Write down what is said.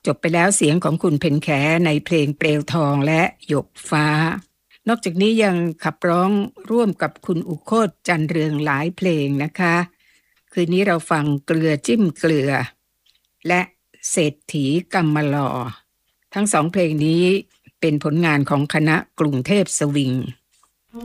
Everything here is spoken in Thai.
จบไปแล้วเสียงของคุณเพ็ญแขในเพลงเปลวทองและหยกฟ้านอกจากนี้ยังขับร้องร่วมกับคุณอุโคตจันเรืองหลายเพลงนะคะคืนนี้เราฟังเกลือจิ้มเกลือและเศรษฐีกำมะลอทั้งสองเพลงนี้เป็นผลงานของคณะกรุงเทพสวิง